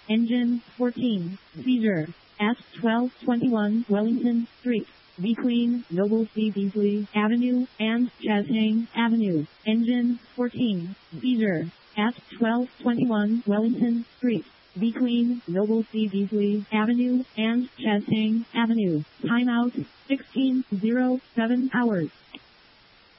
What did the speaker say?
Engine 14. Seizure. At 1221 Wellington Street, between Noble C. Beasley Avenue and Cheshang Avenue. Engine 14. Seizure. At 1221 Wellington Street, between Noble C. Beasley Avenue and Cheshang Avenue. Timeout 16:07 hours.